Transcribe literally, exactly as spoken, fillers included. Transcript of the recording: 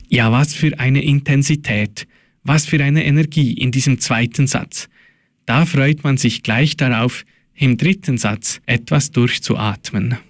Ja, was für eine Intensität, was für eine Energie in diesem zweiten Satz. Da freut man sich gleich darauf, im dritten Satz etwas durchzuatmen.